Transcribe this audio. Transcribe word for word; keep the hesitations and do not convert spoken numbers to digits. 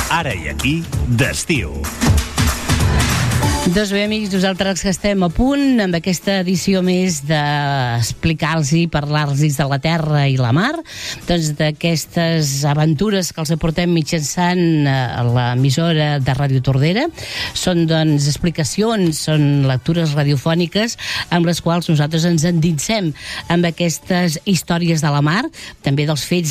Ara i aquí, d'estiu. Doncs bé, amics, nosaltres que estem a punt amb aquesta edició més d'explicar-los i parlar-los de la terra i la mar, doncs d'aquestes aventures que els aportem mitjançant l'emissora de Ràdio Tordera. Són, doncs, explicacions, són lectures radiofòniques amb les quals nosaltres ens endinsem amb aquestes històries de la mar, també dels fets